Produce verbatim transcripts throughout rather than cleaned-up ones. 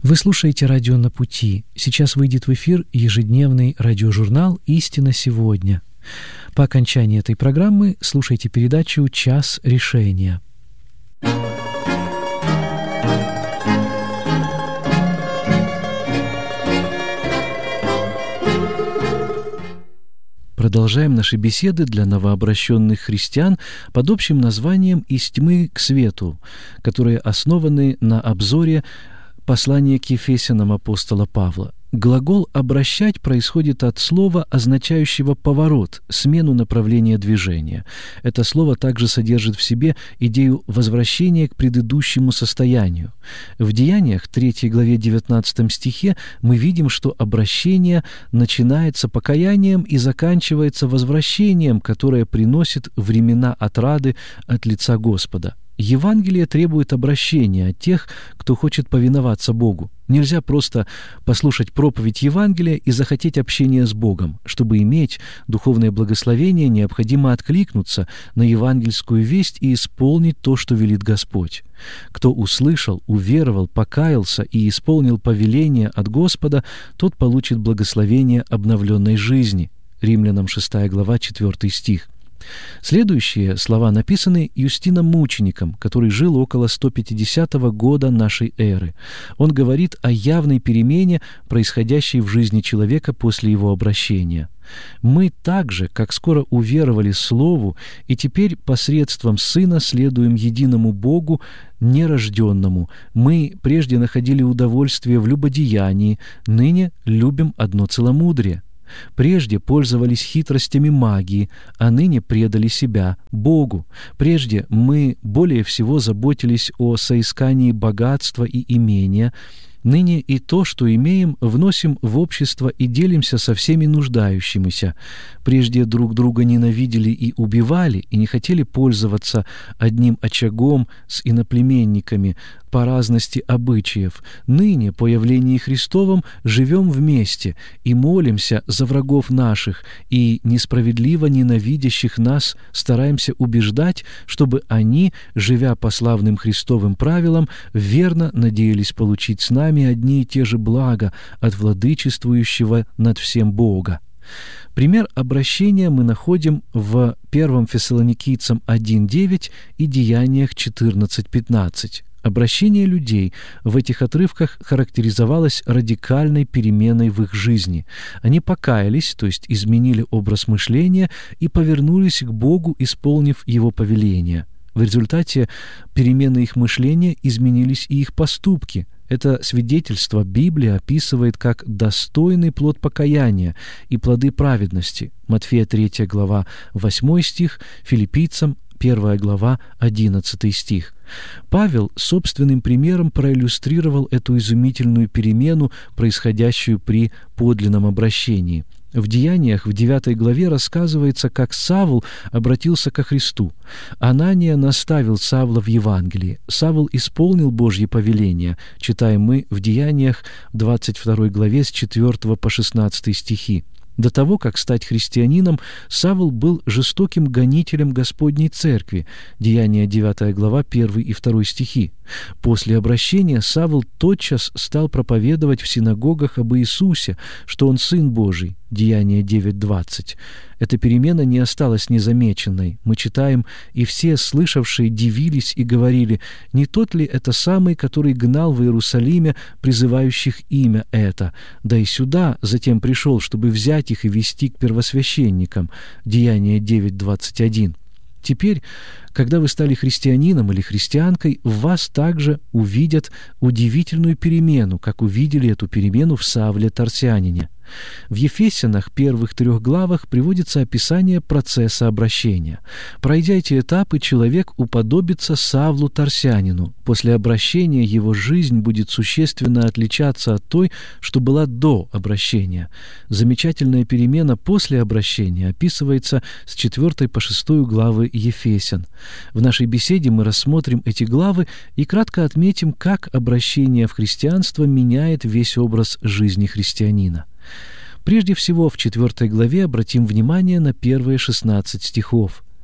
Вы слушаете «Радио на пути». Сейчас выйдет в эфир ежедневный радиожурнал «Истина сегодня». По окончании этой программы слушайте передачу «Час решения». Продолжаем наши беседы для новообращенных христиан под общим названием «Из тьмы к свету», которые основаны на обзоре послания к Ефесянам апостола Павла. Глагол «обращать» происходит от слова, означающего «поворот», смену направления движения. Это слово также содержит в себе идею возвращения к предыдущему состоянию. В Деяниях, третьей главе девятнадцатом стихе, мы видим, что обращение начинается покаянием и заканчивается возвращением, которое приносит времена отрады от лица Господа. Евангелие требует обращения от тех, кто хочет повиноваться Богу. Нельзя просто послушать проповедь Евангелия и захотеть общения с Богом. Чтобы иметь духовное благословение, необходимо откликнуться на евангельскую весть и исполнить то, что велит Господь. Кто услышал, уверовал, покаялся и исполнил повеление от Господа, тот получит благословение обновленной жизни. Римлянам шестая глава, четвёртый стих. Следующие слова написаны Юстином Мучеником, который жил около сто пятидесятого года нашей эры. Он говорит о явной перемене, происходящей в жизни человека после его обращения. «Мы так же, как скоро уверовали Слову, и теперь посредством Сына следуем единому Богу, нерожденному. Мы прежде находили удовольствие в любодеянии, ныне любим одно целомудрие. Прежде пользовались хитростями магии, а ныне предали себя Богу. Прежде мы более всего заботились о соискании богатства и имения. Ныне и то, что имеем, вносим в общество и делимся со всеми нуждающимися. Прежде друг друга ненавидели и убивали, и не хотели пользоваться одним очагом с иноплеменниками по разности обычаев. Ныне, по явлении Христовом, живем вместе и молимся за врагов наших, и несправедливо ненавидящих нас стараемся убеждать, чтобы они, живя по славным Христовым правилам, верно надеялись получить с нами одни и те же блага от владычествующего над всем Бога». Пример обращения мы находим в первом Фессалоникийцам один девять и Деяниях четырнадцать пятнадцать. Обращение людей в этих отрывках характеризовалось радикальной переменой в их жизни. Они покаялись, то есть изменили образ мышления, и повернулись к Богу, исполнив Его повеление. В результате перемены их мышления изменились и их поступки. Это свидетельство Библия описывает как достойный плод покаяния и плоды праведности. Матфея третья глава, восьмой стих, Филиппийцам первая глава, одиннадцатый стих. Павел собственным примером проиллюстрировал эту изумительную перемену, происходящую при подлинном обращении. В Деяниях в девятой главе рассказывается, как Савл обратился ко Христу. Анания наставил Савла в Евангелии. Савл исполнил Божье повеление, читаем мы в Деяниях двадцать второй главе с четвёртого по шестнадцатый стихи. До того, как стать христианином, Савл был жестоким гонителем Господней Церкви. Деяния девятая глава, первый и второй стихи. После обращения Савл тотчас стал проповедовать в синагогах об Иисусе, что Он Сын Божий. Деяния девять двадцать. Эта перемена не осталась незамеченной. Мы читаем: «И все слышавшие дивились и говорили: не тот ли это самый, который гнал в Иерусалиме призывающих имя это? Да и сюда затем пришел, чтобы взять их и вести к первосвященникам». Деяния девять двадцать один. Теперь, когда вы стали христианином или христианкой, в вас также увидят удивительную перемену, как увидели эту перемену в Савле Тарсянине. В Ефесянах первых трех главах приводится описание процесса обращения. Пройдя эти этапы, человек уподобится Савлу Тарсянину. После обращения его жизнь будет существенно отличаться от той, что была до обращения. Замечательная перемена после обращения описывается с четвёртой по шестую главы Ефесян. В нашей беседе мы рассмотрим эти главы и кратко отметим, как обращение в христианство меняет весь образ жизни христианина. Прежде всего, в четвёртой главе обратим внимание на первые шестнадцать стихов.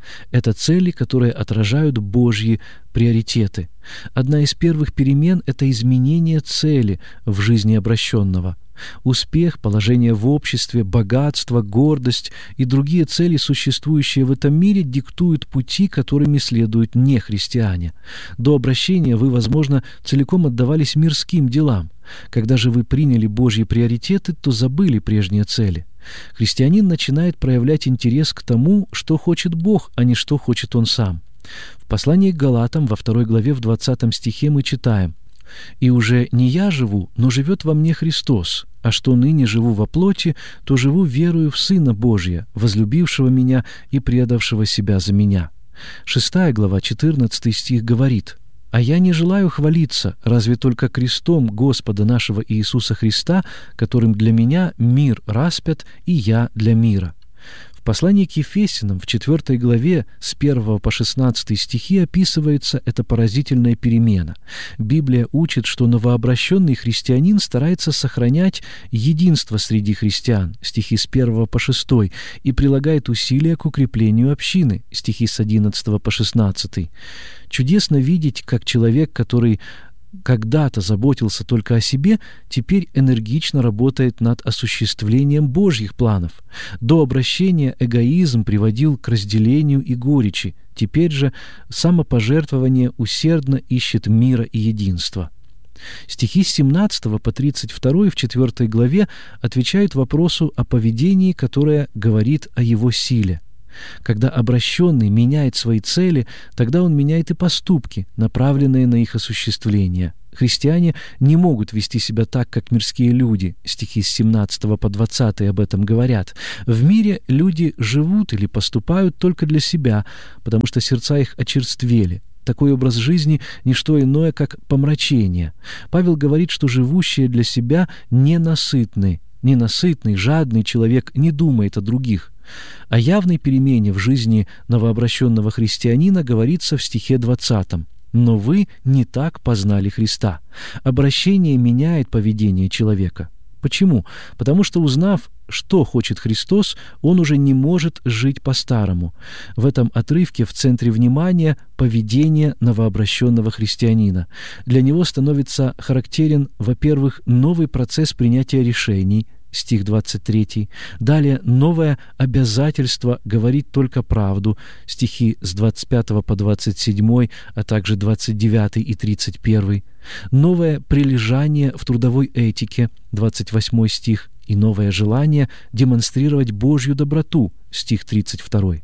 Это цели, которые отражают Божьи приоритеты. Одна из первых перемен — это изменение цели в жизни обращенного. Успех, положение в обществе, богатство, гордость и другие цели, существующие в этом мире, диктуют пути, которыми следуют нехристиане. До обращения вы, возможно, целиком отдавались мирским делам. Когда же вы приняли Божьи приоритеты, то забыли прежние цели. Христианин начинает проявлять интерес к тому, что хочет Бог, а не что хочет он сам. В послании к Галатам во второй главе в двадцатом стихе мы читаем: «И уже не я живу, но живет во мне Христос, а что ныне живу во плоти, то живу верою в Сына Божия, возлюбившего меня и предавшего себя за меня». Шестая глава, четырнадцатый стих говорит: «А я не желаю хвалиться, разве только крестом Господа нашего Иисуса Христа, которым для меня мир распят, и я для мира». В послании к Ефесянам в четвёртой главе с первого по шестнадцатый стихи описывается эта поразительная перемена. Библия учит, что новообращенный христианин старается сохранять единство среди христиан, стихи с первого по шестой, и прилагает усилия к укреплению общины, стихи с одиннадцатого по шестнадцатый. Чудесно видеть, как человек, который когда-то заботился только о себе, теперь энергично работает над осуществлением Божьих планов. До обращения эгоизм приводил к разделению и горечи, теперь же самопожертвование усердно ищет мира и единства. Стихи с семнадцатого по тридцать второй в четвёртой главе отвечают вопросу о поведении, которое говорит о его силе. Когда обращенный меняет свои цели, тогда он меняет и поступки, направленные на их осуществление. Христиане не могут вести себя так, как мирские люди. Стихи с семнадцатого по двадцатый об этом говорят. В мире люди живут или поступают только для себя, потому что сердца их очерствели. Такой образ жизни — не что иное, как помрачение. Павел говорит, что живущие для себя ненасытны. Ненасытный, жадный человек не думает о других. О явной перемене в жизни новообращенного христианина говорится в стихе двадцатом. «Но вы не так познали Христа». Обращение меняет поведение человека. Почему? Потому что, узнав, что хочет Христос, он уже не может жить по-старому. В этом отрывке в центре внимания поведение новообращенного христианина. Для него становится характерен, во-первых, новый процесс принятия решений, стих двадцать третий. Далее новое обязательство говорить только правду, стихи с двадцать пятого по двадцать седьмой, а также двадцать девятый и тридцать первый. Новое прилежание в трудовой этике, двадцать восьмой стих. И новое желание демонстрировать Божью доброту, стих тридцать второй.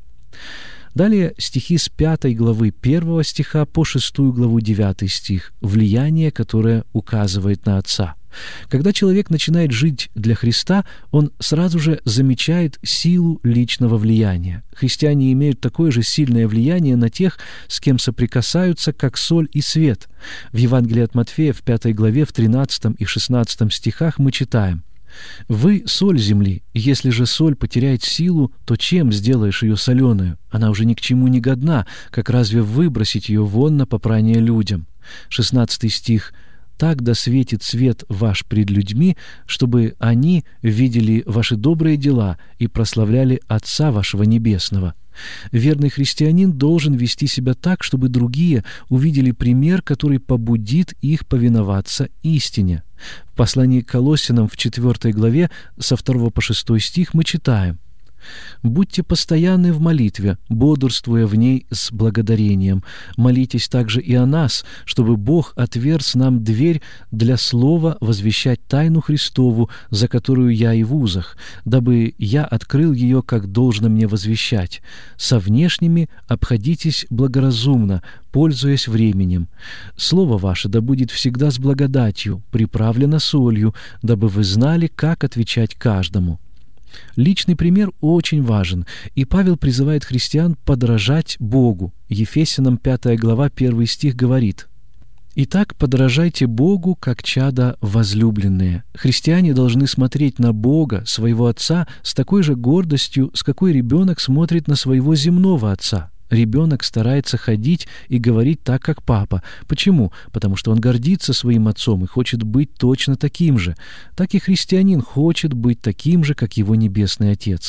Далее стихи с пятой главы первого стиха по шестую главу девятый стих. Влияние, которое указывает на Отца. Когда человек начинает жить для Христа, он сразу же замечает силу личного влияния. Христиане имеют такое же сильное влияние на тех, с кем соприкасаются, как соль и свет. В Евангелии от Матфея в пятой главе в тринадцатом и шестнадцатом стихах мы читаем: «Вы — соль земли, если же соль потеряет силу, то чем сделаешь ее соленую? Она уже ни к чему не годна, как разве выбросить ее вон на попрание людям?» шестнадцатый стих. «Так да светит свет ваш пред людьми, чтобы они видели ваши добрые дела и прославляли Отца вашего Небесного». Верный христианин должен вести себя так, чтобы другие увидели пример, который побудит их повиноваться истине. В послании к Колоссянам в четвёртой главе со второго по шестой стих мы читаем: «Будьте постоянны в молитве, бодрствуя в ней с благодарением. Молитесь также и о нас, чтобы Бог отверз нам дверь для слова возвещать тайну Христову, за которую я и в узах, дабы я открыл ее, как должно мне возвещать. Со внешними обходитесь благоразумно, пользуясь временем. Слово ваше да будет всегда с благодатью, приправлено солью, дабы вы знали, как отвечать каждому». Личный пример очень важен, и Павел призывает христиан подражать Богу. Ефесянам пятая глава первый стих говорит: «Итак, подражайте Богу, как чада возлюбленные». Христиане должны смотреть на Бога, своего Отца, с такой же гордостью, с какой ребенок смотрит на своего земного отца. Ребенок старается ходить и говорить так, как папа. Почему? Потому что он гордится своим отцом и хочет быть точно таким же. Так и христианин хочет быть таким же, как его Небесный Отец.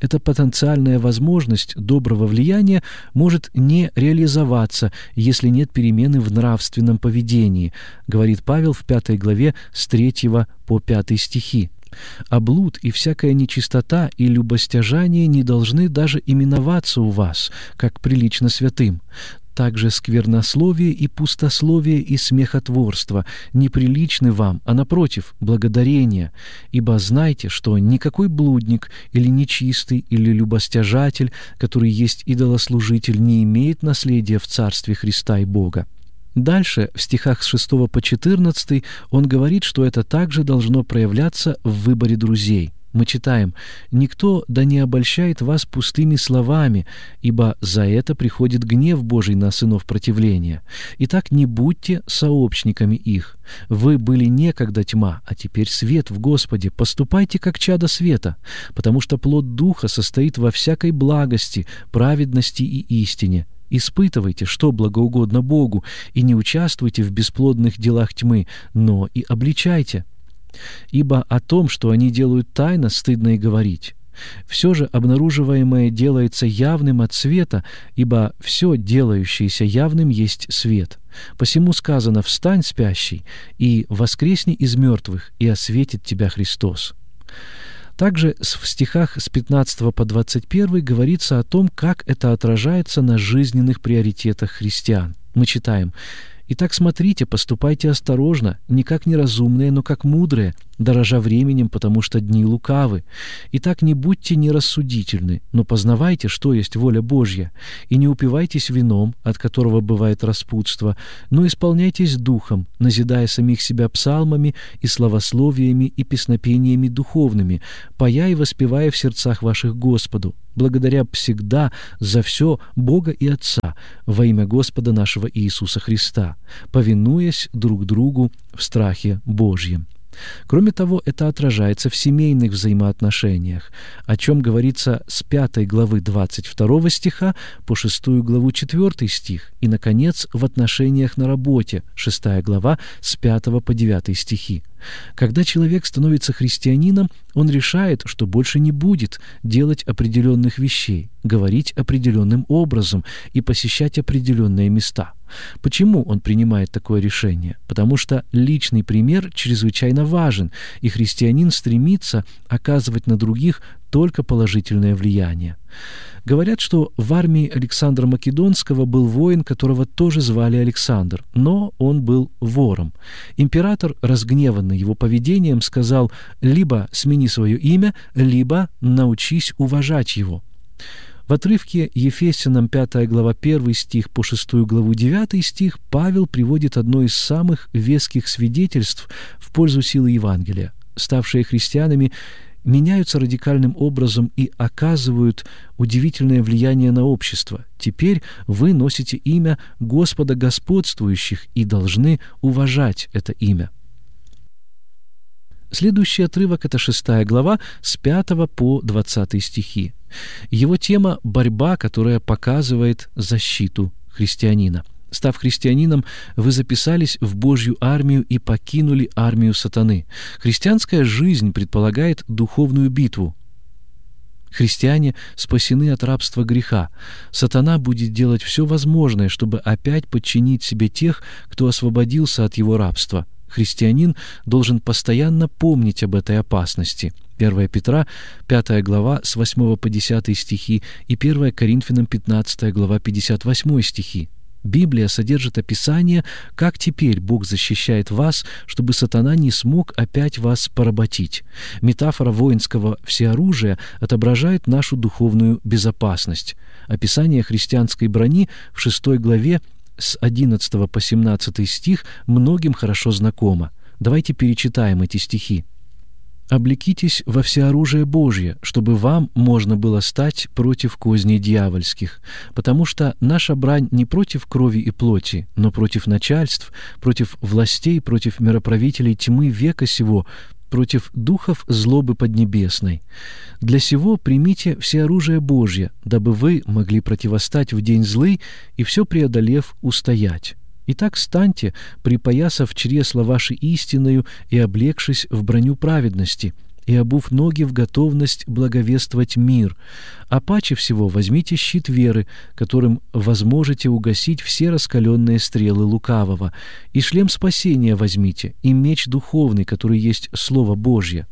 Эта потенциальная возможность доброго влияния может не реализоваться, если нет перемены в нравственном поведении, говорит Павел в пятой главе с третьего по пятый стихи. А блуд и всякая нечистота и любостяжание не должны даже именоваться у вас, как прилично святым. Также сквернословие и пустословие и смехотворство неприличны вам, а напротив, благодарение. Ибо знайте, что никакой блудник или нечистый или любостяжатель, который есть идолослужитель, не имеет наследия в Царстве Христа и Бога. Дальше, в стихах с шестого по четырнадцатый, он говорит, что это также должно проявляться в выборе друзей. Мы читаем: «Никто да не обольщает вас пустыми словами, ибо за это приходит гнев Божий на сынов противления. Итак, не будьте сообщниками их. Вы были некогда тьма, а теперь свет в Господе. Поступайте, как чада света, потому что плод Духа состоит во всякой благости, праведности и истине. Испытывайте, что благоугодно Богу, и не участвуйте в бесплодных делах тьмы, но и обличайте. Ибо о том, что они делают тайно, стыдно и говорить. Все же обнаруживаемое делается явным от света, ибо все делающееся явным есть свет. Посему сказано: встань, спящий, и воскресни из мертвых, и осветит тебя Христос». Также в стихах с пятнадцатого по двадцать первый говорится о том, как это отражается на жизненных приоритетах христиан. Мы читаем: «Итак, смотрите, поступайте осторожно, не как неразумные, но как мудрые, дорожа временем, потому что дни лукавы. Итак, не будьте нерассудительны, но познавайте, что есть воля Божья, и не упивайтесь вином, от которого бывает распутство, но исполняйтесь духом, назидая самих себя псалмами и славословиями и песнопениями духовными, поя и воспевая в сердцах ваших Господу, благодаря всегда за все Бога и Отца во имя Господа нашего Иисуса Христа, повинуясь друг другу в страхе Божьем». Кроме того, это отражается в семейных взаимоотношениях, о чем говорится с пятой главы двадцать второго стиха по шестую главу четвёртый стих, и, наконец, в отношениях на работе, шестая глава с пятого по девятый стихи. Когда человек становится христианином, он решает, что больше не будет делать определенных вещей, говорить определенным образом и посещать определенные места. Почему он принимает такое решение? Потому что личный пример чрезвычайно важен, и христианин стремится оказывать на других только положительное влияние. Говорят, что в армии Александра Македонского был воин, которого тоже звали Александр, но он был вором. Император, разгневанный его поведением, сказал: либо смени свое имя, либо научись уважать его. В отрывке Ефесянам пятая глава первый стих по шестую главу девятый стих Павел приводит одно из самых веских свидетельств в пользу силы Евангелия. Ставшие христианами меняются радикальным образом и оказывают удивительное влияние на общество. Теперь вы носите имя Господа господствующих и должны уважать это имя. Следующий отрывок — это шестая глава с пятого по двадцатый стихи. Его тема — борьба, которая показывает защиту христианина. Став христианином, вы записались в Божью армию и покинули армию сатаны. Христианская жизнь предполагает духовную битву. Христиане спасены от рабства греха. Сатана будет делать все возможное, чтобы опять подчинить себе тех, кто освободился от его рабства. Христианин должен постоянно помнить об этой опасности. первое Петра, пятая глава, с восьмого по десятый стихи, и первое Коринфянам, пятнадцатая глава, пятьдесят восьмой стихи. Библия содержит описание, как теперь Бог защищает вас, чтобы сатана не смог опять вас поработить. Метафора воинского всеоружия отображает нашу духовную безопасность. Описание христианской брони в шестой главе с одиннадцатого по семнадцатый стих многим хорошо знакомо. Давайте перечитаем эти стихи. «Облекитесь во всеоружие Божье, чтобы вам можно было стать против козней дьявольских, потому что наша брань не против крови и плоти, но против начальств, против властей, против мироправителей тьмы века сего, против духов злобы поднебесной. Для сего примите всеоружие Божье, дабы вы могли противостать в день злый и все преодолев устоять. Итак, станьте, припоясав чресла ваши истиною и облегшись в броню праведности, и обув ноги в готовность благовествовать мир. А паче всего возьмите щит веры, которым возможете угасить все раскаленные стрелы лукавого, и шлем спасения возьмите, и меч духовный, который есть Слово Божье.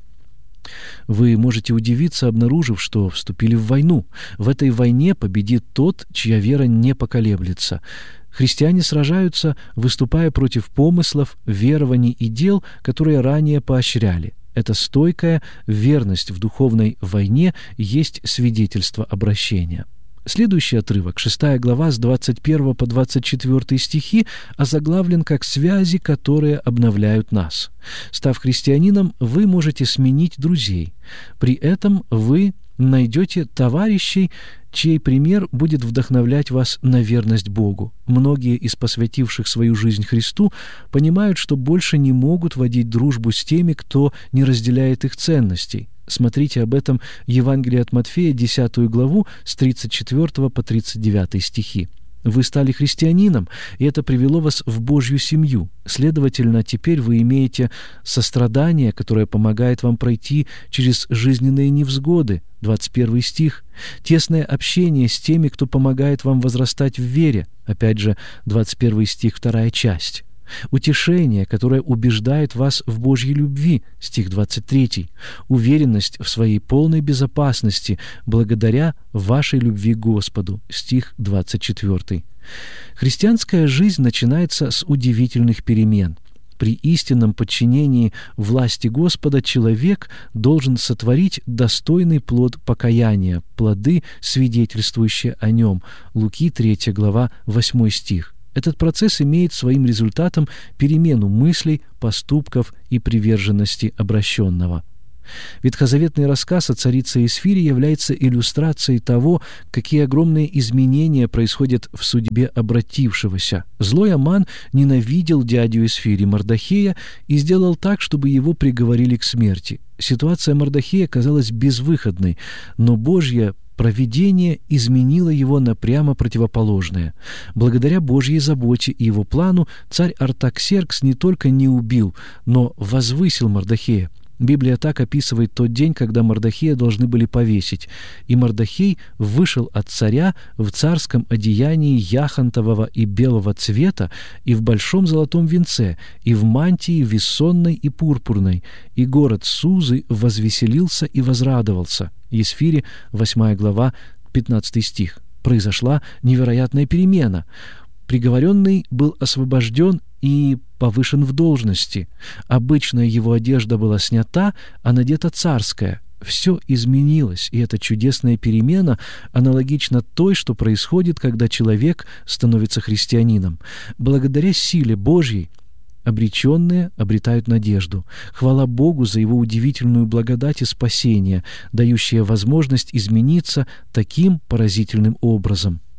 Вы можете удивиться, обнаружив, что вступили в войну. В этой войне победит тот, чья вера не поколеблется. Христиане сражаются, выступая против помыслов, верований и дел, которые ранее поощряли. Эта стойкая верность в духовной войне есть свидетельство обращения. Следующий отрывок, шестая глава, с двадцать первого по двадцать четвёртый стихи, озаглавлен как «Связи, которые обновляют нас». Став христианином, вы можете сменить друзей. При этом вы найдете товарищей, чей пример будет вдохновлять вас на верность Богу. Многие из посвятивших свою жизнь Христу понимают, что больше не могут водить дружбу с теми, кто не разделяет их ценностей. Смотрите об этом Евангелие от Матфея, десятую главу, с тридцать четвёртого по тридцать девятый стихи. Вы стали христианином, и это привело вас в Божью семью. Следовательно, теперь вы имеете сострадание, которое помогает вам пройти через жизненные невзгоды. двадцать первый стих. Тесное общение с теми, кто помогает вам возрастать в вере. Опять же, двадцать первый стих, вторая часть. Утешение, которое убеждает вас в Божьей любви, стих двадцать третий. Уверенность в своей полной безопасности благодаря вашей любви к Господу, стих двадцать четвёртый. Христианская жизнь начинается с удивительных перемен. При истинном подчинении власти Господа человек должен сотворить достойный плод покаяния, плоды, свидетельствующие о нем. Луки, третья глава, восьмой стих. Этот процесс имеет своим результатом перемену мыслей, поступков и приверженности обращенного. Ветхозаветный рассказ о царице Эсфире является иллюстрацией того, какие огромные изменения происходят в судьбе обратившегося. Злой Аман ненавидел дядю Эсфири Мордохея и сделал так, чтобы его приговорили к смерти. Ситуация Мордохея казалась безвыходной, но Божья провидение изменило его на прямо противоположное. Благодаря Божьей заботе и его плану царь Артаксеркс не только не убил, но возвысил Мордохея. Библия так описывает тот день, когда Мордохея должны были повесить. «И Мордохей вышел от царя в царском одеянии яхонтового и белого цвета, и в большом золотом венце, и в мантии вессонной и пурпурной. И город Сузы возвеселился и возрадовался». Есфири, восьмая глава, пятнадцатый стих. Произошла невероятная перемена. Приговоренный был освобожден и повышен в должности. Обычная его одежда была снята, а надета царская. Все изменилось, и эта чудесная перемена аналогична той, что происходит, когда человек становится христианином. Благодаря силе Божьей обреченные обретают надежду. Хвала Богу за Его удивительную благодать и спасение, дающее возможность измениться таким поразительным образом.